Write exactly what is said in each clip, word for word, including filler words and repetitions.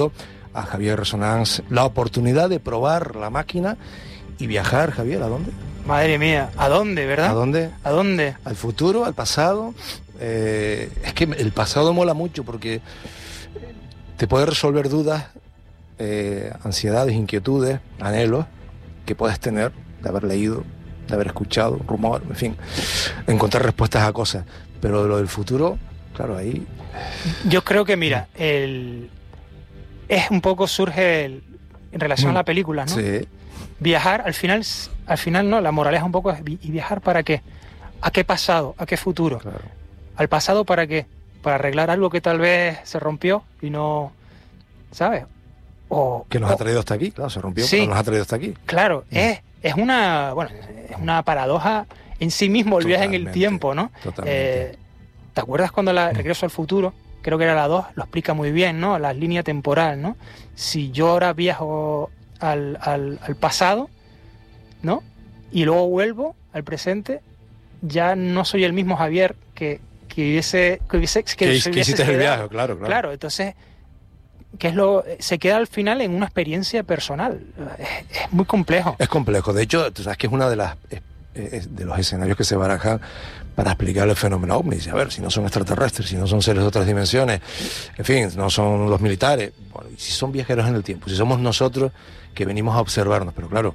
a Javier Resonance la oportunidad de probar la máquina y viajar. Javier, ¿a dónde? Madre mía, ¿a dónde, verdad? ¿A dónde? ¿A dónde? Al futuro, al pasado. Eh, es que el pasado mola mucho porque te puede resolver dudas, eh, ansiedades, inquietudes, anhelos que puedes tener de haber leído, de haber escuchado, rumor, en fin, encontrar respuestas a cosas. Pero lo del futuro, claro, ahí... Yo creo que, mira, el... es un poco surge el... en relación mm. a la película, ¿no? Sí. Viajar, al final, al final no, la moraleja un poco es, ¿y viajar para qué? ¿A qué pasado? ¿A qué futuro? Claro. ¿Al pasado para qué? Para arreglar algo que tal vez se rompió y no... ¿sabes? O, que nos o, ha traído hasta aquí, claro, se rompió, sí, pero nos ha traído hasta aquí. Claro, mm. es, es una bueno, es una paradoja en sí mismo el viaje en el tiempo, ¿no? Totalmente. Eh, ¿Te acuerdas cuando la Regreso al Futuro? Creo que era la dos, lo explica muy bien, ¿no? La línea temporal, ¿no? Si yo ahora viajo al, al, al pasado, ¿no? Y luego vuelvo al presente, ya no soy el mismo Javier que, que hubiese... Que, hubiese, que, que, hubiese que hiciste el viaje, claro, claro. Claro, entonces... que es lo se queda al final en una experiencia personal. Es, es muy complejo. Es complejo. De hecho, tú sabes que es una de las de los escenarios que se barajan para explicar el fenómeno ovni. A ver, si no son extraterrestres, si no son seres de otras dimensiones, en fin, no son los militares, bueno, y si son viajeros en el tiempo, si somos nosotros que venimos a observarnos, pero claro,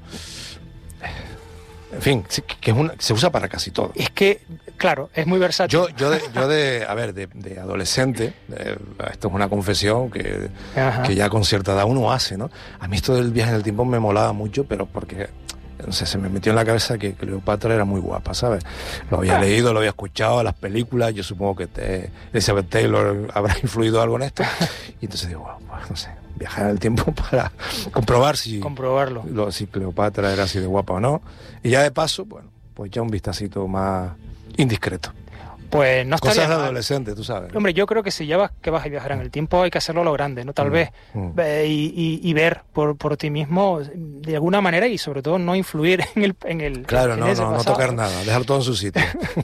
en fin, que es una, se usa para casi todo. Es que, claro, es muy versátil. Yo, yo, de, yo de, a ver, de, de adolescente, de, esto es una confesión que, que ya con cierta edad uno hace, ¿no? A mí esto del viaje en el tiempo me molaba mucho, pero porque, no sé, se me metió en la cabeza que Cleopatra era muy guapa, ¿sabes? Lo había ah. leído, lo había escuchado, las películas, yo supongo que te, Elizabeth Taylor habrá influido algo en esto, y entonces digo, bueno, pues, no sé, viajar en el tiempo para comprobar si, Comprobarlo. Lo, si Cleopatra era así de guapa o no, y ya de paso, bueno, pues ya un vistacito más indiscreto. Pues no estaría Cosas de mal. adolescente, tú sabes. Hombre, yo creo que si ya vas, que vas a viajar en el tiempo hay que hacerlo a lo grande, ¿no? Tal mm, vez mm. Eh, y, y, y ver por, por ti mismo de alguna manera y sobre todo no influir en el en el Claro, en no, ese no, no tocar nada, dejar todo en su sitio.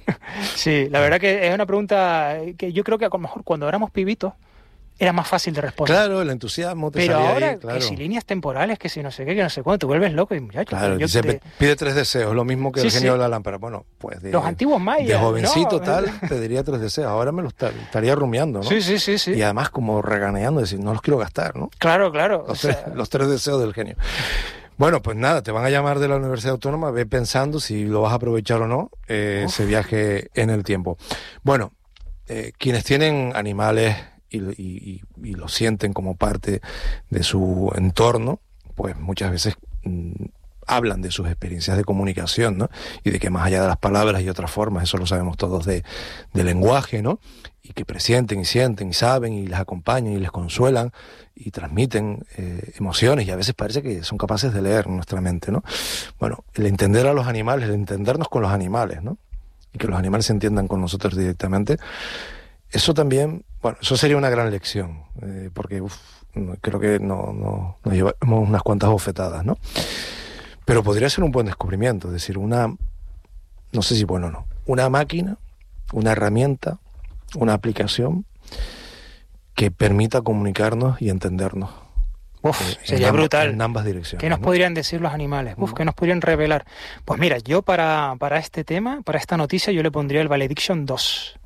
Sí, la verdad que es una pregunta que yo creo que a lo mejor cuando éramos pibitos era más fácil de responder. Claro, el entusiasmo te Pero salía ahora, ahí, claro. que si líneas temporales, que si no sé qué, que no sé cuándo, te vuelves loco y muchacho. Claro, yo dice, te... pide tres deseos, lo mismo que sí, el genio sí. de la lámpara. Bueno, pues de, los antiguos mayas, de jovencito ¿no? tal, pediría tres deseos. Ahora me los estaría rumiando, ¿no? Sí, sí, sí, sí. Y además como reganeando, decir, no los quiero gastar, ¿no? Claro, claro. Los, o tres, sea... los tres deseos del genio. Bueno, pues nada, te van a llamar de la Universidad Autónoma, ve pensando si lo vas a aprovechar o no, eh, ese viaje en el tiempo. Bueno, eh, quienes tienen animales y, y, y lo sienten como parte de su entorno, pues muchas veces mmm, hablan de sus experiencias de comunicación, ¿no? Y de que más allá de las palabras y otras formas, eso lo sabemos todos de, de lenguaje, ¿no? Y que presienten y sienten y saben y les acompañan y les consuelan y transmiten eh, emociones y a veces parece que son capaces de leer nuestra mente, ¿no? Bueno, el entender a los animales, el entendernos con los animales, ¿no? Y que los animales se entiendan con nosotros directamente, eso también, bueno, eso sería una gran lección, eh, porque uf, creo que no, no, nos llevamos unas cuantas bofetadas, ¿no? Pero podría ser un buen descubrimiento, es decir, una, no sé si bueno o no, una máquina, una herramienta, una aplicación que permita comunicarnos y entendernos. Uf, eh, sería en brutal. Ambas, en ambas direcciones. ¿Qué nos ¿no? podrían decir los animales? Uf, ¿qué nos podrían revelar? Pues mira, yo para, para este tema, para esta noticia, yo le pondría el Valediction dos.